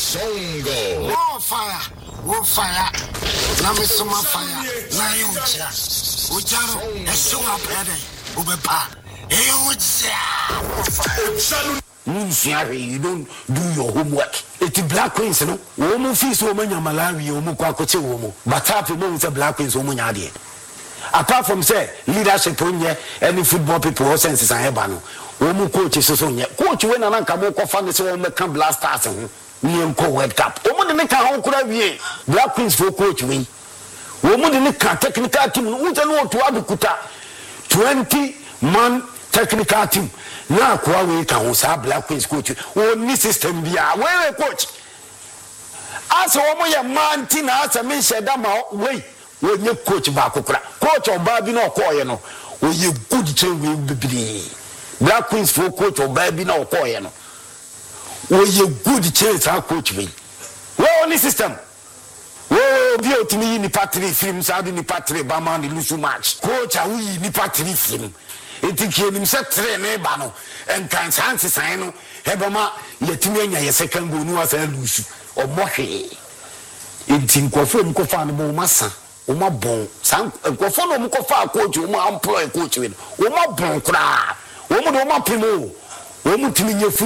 Songo. Oh fire. Let me see my fire. Now you check. Ujaro, show up head. Ubepa. Hey, what's you don't do your homework. It's Black Queens, no? Woman fees woman, your Malawi, woman, Quacote woman. But half a moment of Black Queens woman, idea. Apart from say leadership on ye, any football people or senses and hebano. Woman coaches on ye. Coach when an uncle walk on the so come blast stars me and co World Cup. Woman in the car could have ye. Black Queens for coach me. Woman in the car technical team, who don't know to Abukuta 20-man technical team. Now, Kwawe can say Black Queens coach. Only system be where coach. As a woman, your man, Tina, as a man, said, wait, when you coach Bakukra, coach or Babino Koyano, or you good train will be Black Queens for coach or Babino Koyano, or you good chance our coach me. Well, only system. Oh, be to me in the patri films, I didn't patri Baman, the Lusu match. Coach, are we in the patri film? It came himself train bano and can chances I know Hebama Yetimania a second go no as a loose or mohe. It in Kofum Kofan Massa, Uma Bon, some Kofano Mukofa coach, Uma employ coach with Uma Bon cra, Uma Pimo, Uma Timmy